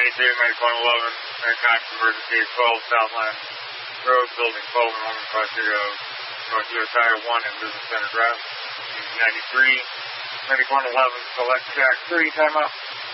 9111, Hancock Emergency 12 Southland Road, Building 12 and Home across here, North US Highway 1 and Business Center Drive. 93, 9111, select track 3, timeout.